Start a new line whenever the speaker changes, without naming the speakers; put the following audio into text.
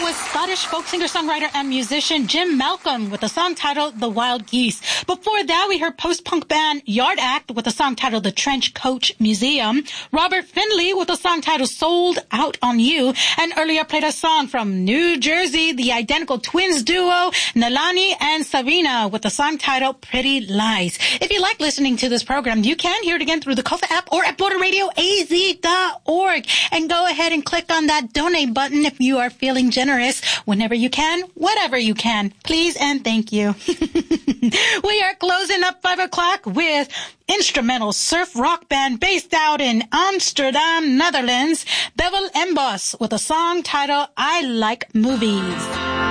was Scottish folk singer-songwriter and musician Jim Malcolm with a song titled The Wild Geese. Before that, we heard post-punk band Yard Act with a song titled The Trench Coat Museum, Robert Finley with a song titled Sold Out on You, and earlier played a song from New Jersey, the identical twins duo Nalani and Savina with a song titled Pretty Lies. If you like listening to this program, you can hear it again through the Kofa app or at BorderRadioAZ.org. And go ahead and click on that donate button if you are feeling generous whenever you can, whatever you can. Please and thank you. We are closing up 5 o'clock with instrumental surf rock band based out in Amsterdam, Netherlands, Bevel Embos with a song titled I Like Movies.